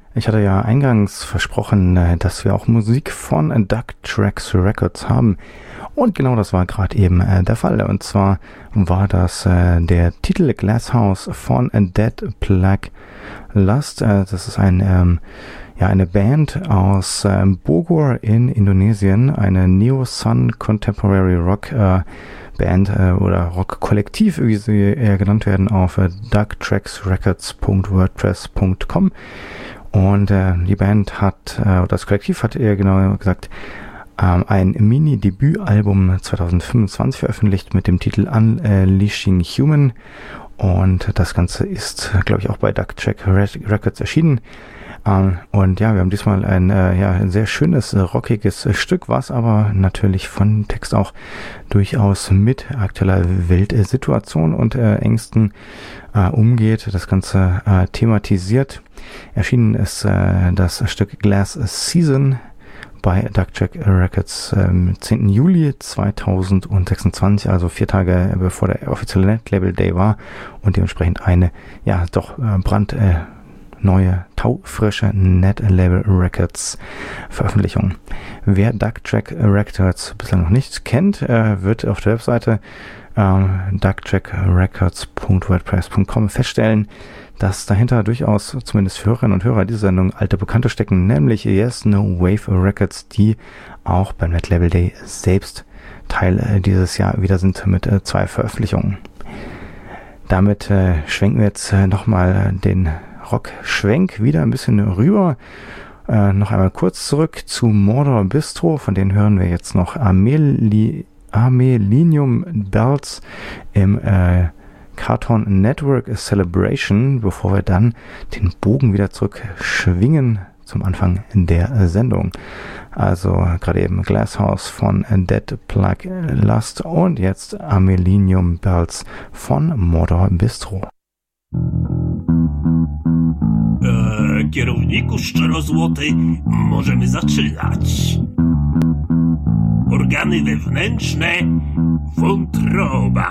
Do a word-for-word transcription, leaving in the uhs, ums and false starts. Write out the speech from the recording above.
Ich hatte ja eingangs versprochen, dass wir auch Musik von Duck Tracks Records haben. Und genau das war gerade eben äh, der Fall. Und zwar war das äh, der Titel Glasshouse von Dead Plague Lust. Äh, das ist ein, ähm, ja, eine Band aus äh, Bogor in Indonesien, eine Neo-Sun Contemporary Rock äh, Band äh, oder Rock-Kollektiv, wie sie eher genannt werden, auf äh, duck tracks records punkt wordpress punkt com. Und äh, die Band hat, äh, das Kollektiv hat eher genau gesagt, ähm, ein Mini-Debütalbum zwanzig fünfundzwanzig veröffentlicht mit dem Titel Unleashing Human. Und das Ganze ist, glaube ich, auch bei Duck Track Records erschienen. Ähm, und ja, wir haben diesmal ein, äh, ja, ein sehr schönes, äh, rockiges äh, Stück, was aber natürlich von Text auch durchaus mit aktueller Weltsituation und äh, Ängsten äh, umgeht, das Ganze äh, thematisiert. Erschienen ist äh, das Stück Glass Season bei Duck Track Records am äh, zehnten Juli zweitausendsechsundzwanzig, also vier Tage bevor der offizielle Netlabel Day war und dementsprechend eine, ja, doch äh, brand äh, neue, taufrische Netlabel Records Veröffentlichung. Wer Duck Track Records bislang noch nicht kennt, äh, wird auf der Webseite äh, duck track records punkt wordpress punkt com feststellen, dass dahinter durchaus, zumindest für Hörerinnen und Hörer dieser Sendung, alte Bekannte stecken, nämlich Yes No Wave Records, die auch beim Netlabel Day selbst Teil äh, dieses Jahr wieder sind mit äh, zwei Veröffentlichungen. Damit äh, schwenken wir jetzt äh, nochmal den Rock-Schwenk wieder ein bisschen rüber. Äh, noch einmal kurz zurück zu Mordor Bistro, von denen hören wir jetzt noch Ameli- Amelinium Bells im äh, Cartoon Network Celebration, bevor wir dann den Bogen wieder zurück schwingen zum Anfang der Sendung. Also gerade eben Glasshouse von Dead Plague Lust und jetzt Amelinium Bells von Mordor Bistro. Eee, kierowniku szczerozłoty, możemy zaczynać. Organy wewnętrzne, wątroba.